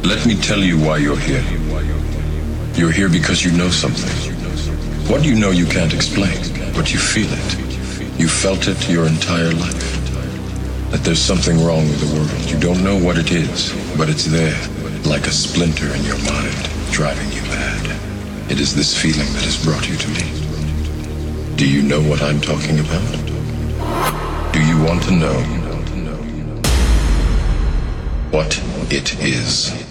Let me tell you why you're here. You're here because you know something. What do you know you can't explain, but you feel it. You felt it your entire life. That there's something wrong with the world. You don't know what it is, but it's there, like a splinter in your mind, driving you mad. It is this feeling that has brought you to me. Do you know what I'm talking about? Do you want to know what it is?